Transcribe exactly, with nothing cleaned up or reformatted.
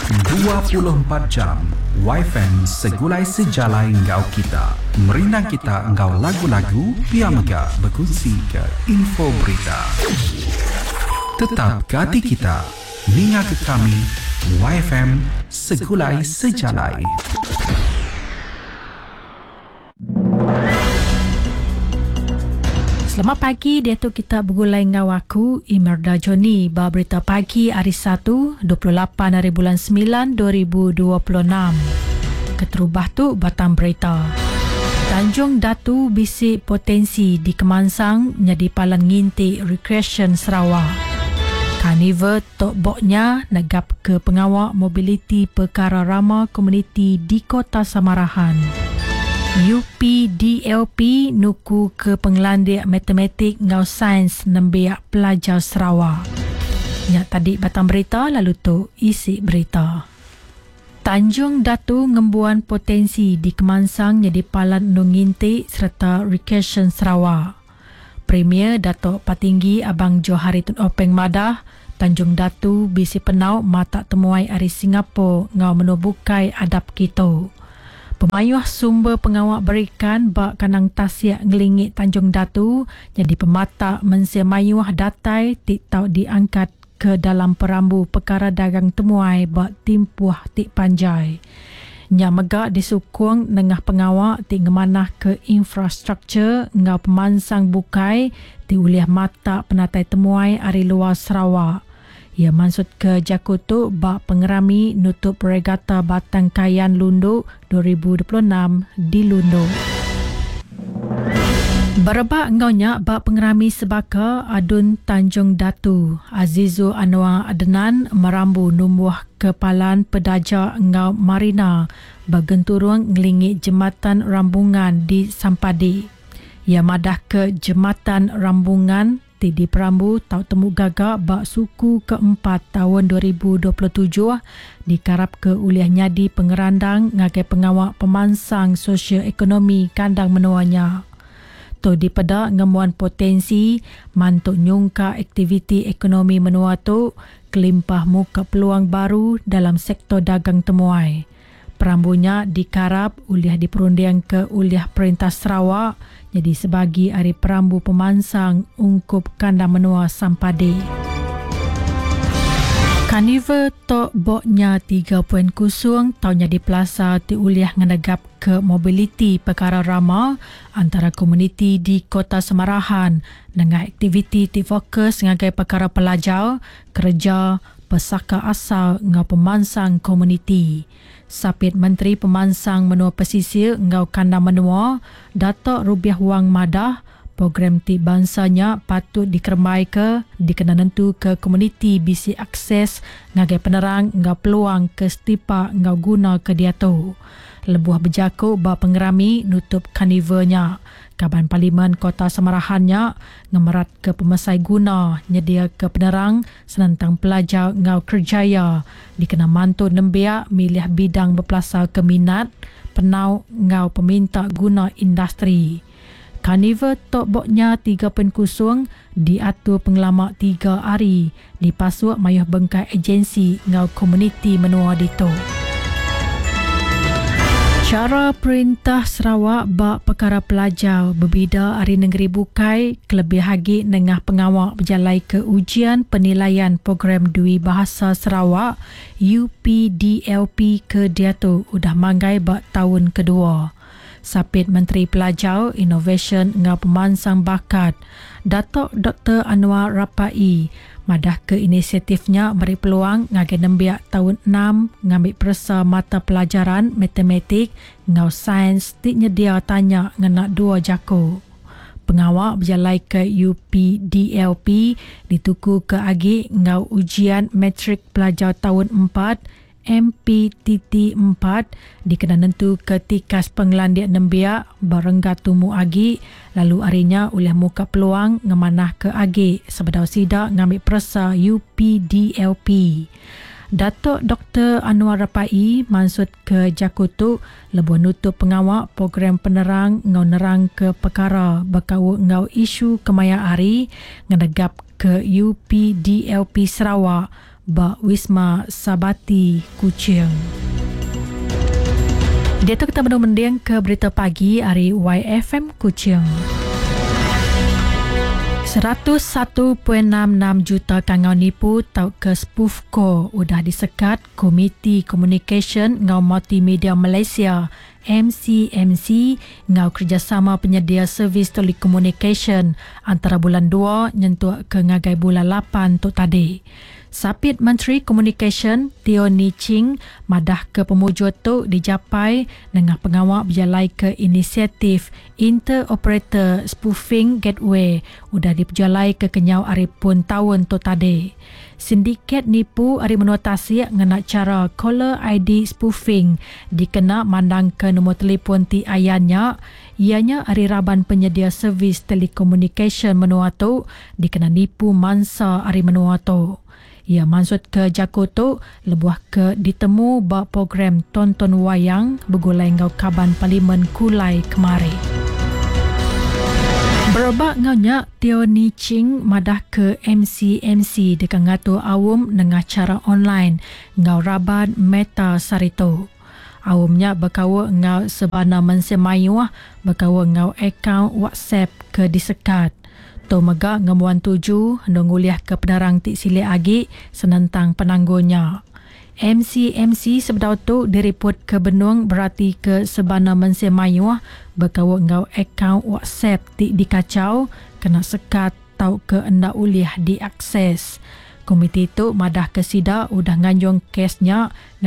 dua puluh empat jam Y F M segulai sejalai ngau kita. Merinang kita ngau lagu-lagu, biar megak berkongsi ke info berita. Tetap ke hati kita, ninga ke kami, Y F M segulai sejalai. Selamat pagi, Datuk kita bergulai ngau aku, Imelda Joni, bawa berita pagi hari Sabtu, dua puluh lapan hari bulan sembilan, dua ribu dua puluh enam. Keterubah tu batang berita. Tanjung Datu bisik potensi di Kemansang menjadi palan ngintik recreation Sarawak. Carnival tok boknya negap ke pengawal mobiliti perkara ramah komuniti di Kota Samarahan. U P D L P nuku ke pengelandik matematik ngau sains nembiak pelajar Sarawak. Nyak tadi batang berita, lalu tu isi berita. Tanjung Datu ngembuan potensi di Kemansang jadi palan nungintik serta recreation Sarawak. Premier Datuk Patinggi Abang Johari Tun Openg Madah, Tanjung Datu bisi penau mata temuai ari Singapura ngau menubukai adab kita. Pemayuh sumber pengawak berikan bak kanang tasiak ngelingit Tanjung Datu jadi pemata mensia mayuh datai tik tau diangkat ke dalam perambu perkara dagang temuai bak timpuh tik panjai. Nya megak disukung nengah pengawak tik ngemanah ke infrastruktur ngau pemansang bukai ti uliah mata penatai temuai ari luar Sarawak. Ia maksud ke Jakutu bak pengerami nutup regata Batang Kayan Lundu dua ribu dua puluh enam di Lundu. Berebak engaunya bak pengerami sebaka adun Tanjung Datu. Azizul Anwar Adnan merambu numbuh kepalan pedaja engau Marina bagenturung ngelingit jembatan rambungan di Sampadi. Ia madah ke jembatan rambungan di perambu tau temu gagak bak suku keempat tahun dua ribu dua puluh tujuh dikarap ke uliah nyadi pengerandang ngagai pengawak pemansang sosio-ekonomi kandang menuanya. Tu dipeda ngemuan potensi mantuk nyungka aktiviti ekonomi menua tu kelimpah muka peluang baru dalam sektor dagang temuai. Perambunya dikarap uliah diperundiang ke uliah Perintah Sarawak jadi sebagi hari perambu pemansang ungkup kandang menua Sampadi. Carnival tok boknya tiga poin kusung tahunnya di Plaza ti uliah ngenegap ke mobiliti perkara ramah antara komuniti di Kota Samarahan dengan aktiviti ti fokus ngagai perkara pelajar, kerja, pesaka asal ngau pemansang komuniti. Sapit Menteri Pemansang Menua Pesisir ngau kandang menua, Datuk Rubiah Wang Madah, program ti bansanya patut dikermai ke dikena nentu ke komuniti bisi akses ngagai penerang ngau peluang ke stipa ngau guna ke dia tu. Lebuh berjaku ba pengerami nutup karnivalnya. Kaban Parlimen Kota Samarahannya ngemerat ke pemesai guna nyedia ke penerang senantang pelajar ngau kerjaya dikena mantu nembiak milih bidang berpelasar ke minat penau ngau peminta guna industri. Karnival tok boknya tiga poin kusung diatur pengelamak tiga hari dipasuk mayuh bengkai agensi ngau komuniti menua dito. Cara Perintah Sarawak bak perkara pelajar berbeza hari negeri bukai kelebih hagi nengah pengawak berjalai ke ujian penilaian program Dwi Bahasa Sarawak U P D L P ke dia tu udah manggai bak tahun kedua. Sapit Menteri Pelajar, Innovation ngau pemansang bakat Datuk Doktor Anwar Rapai madah ke inisiatifnya beri peluang ngagai nembiak tahun enam ngambil persa mata pelajaran matematik ngau sains ti nyedia tanya ngena dua jaku. Pengawak berjalai ke U P D L P dituku ke agi ngau ujian matrik pelajar tahun empat M P T T empat dikena nentu ke tikas penglandik nembiak barengga tumu agi lalu arinya oleh muka peluang ngemanah ke agi sebedau sidak ngambil persa U P D L P. Datuk Doktor Anwar Rapai maksud ke Jakutu lebuh nutup pengawak program penerang ngau nerang ke perkara berkau ngau isu kemaya ari ngenegap ke U P D L P Sarawak ba Wisma Sabati Kuching. Dia tu kita menung-mending ke berita pagi hari Y F M Kuching. seratus satu perpuluhan enam enam juta kangau nipu tau ke Spoofco udah disekat Komiti Communication ngau Multimedia Malaysia M C M C ngau kerjasama penyedia servis telekomunikasi antara bulan dua nyentuh ke ngagai bulan lapan tu tadi. Sapit Menteri Komunikasi Teo Ni Ching madah ke pemujud tu dijapai dengan pengawal berjalai ke inisiatif Inter-Operator Spoofing Gateway udah diperjalai ke kenyau aripun tahun tu tadi. Sindiket nipu ari menotasi ngena cara caller I D spoofing dikena mandang ke nombor telefon ti ayahnya, ianya ari raban penyedia servis telekomunikasi menua tu dikena nipu mangsa ari menua tu. Ia maksud ke Jakarta lebuh ke ditemu bak program tonton wayang begulai ngau Kaban Parlimen Kulai kemari. Berbak ngaunya Teo Ni Ching madah ke M C M C dekat ngatu awam dengan cara online ngau raban Meta Sarito. Awamnya berkawa ngau sebana mensemayuah berkawa ngau akaun WhatsApp ke disekat. To mega ngemuan tuju nonguliah ke pedarang tik silik agi senentang penanggunya. M C M C sebedau tu direport ke benung berarti ke sebana mensemayuah berkawa ngau akaun WhatsApp tik dikacau kena sekat tau ke enda uliah diakses. Komiti tu madah ke sida udah nganjung kesnya